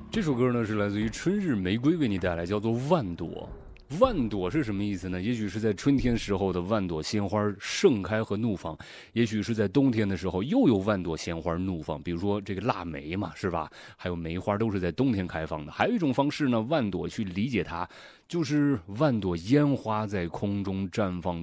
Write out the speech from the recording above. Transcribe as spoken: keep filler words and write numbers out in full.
这首歌呢是来自于春日玫瑰为你带来，叫做《万朵》。万朵是什么意思呢？也许是在春天时候的万朵鲜花盛开和怒放，也许是在冬天的时候又有万朵鲜花怒放。比如说这个腊梅嘛，是吧？还有梅花都是在冬天开放的。还有一种方式呢，万朵去理解它，就是万朵烟花在空中绽放